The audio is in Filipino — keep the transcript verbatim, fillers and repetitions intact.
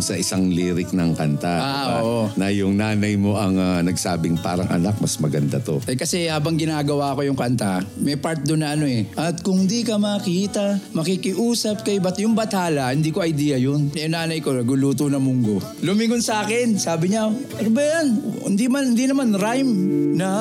dun sa isang lyric ng kanta. Ah, diba? oo. Na yung nanay mo ang ah, nagsabing parang anak, mas maganda to. Eh kasi habang ginagawa ko yung kanta, may part doon na ano eh. At kung di ka makita, makikiusap kay bat yung bathala, hindi ko idea yun. Yung nanay ko, naguluto na munggo. Lumingon sa akin, sabi niya, ano ba yan? Hindi, man, hindi naman rhyme. Na